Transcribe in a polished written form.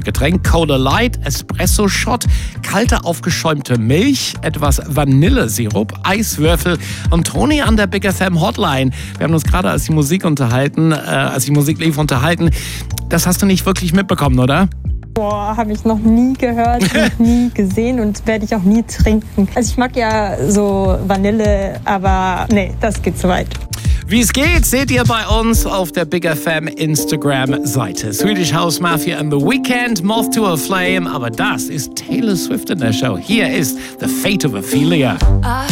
Getränk, Cola Light, Espresso-Shot, kalte aufgeschäumte Milch, etwas Vanillesirup, Eiswürfel und Toni an der Big FM Hotline. Wir haben uns gerade, als die Musik lief, unterhalten. Das hast du nicht wirklich mitbekommen, oder? Boah, habe ich noch nie gehört, noch nie gesehen und werde ich auch nie trinken. Also ich mag ja so Vanille, aber nee, das geht zu weit. Wie es geht, seht ihr bei uns auf der Big FM Instagram-Seite. Swedish House Mafia and The Weeknd, Moth to a Flame. Aber das ist Taylor Swift in der Show. Hier ist The Fate of Ophelia.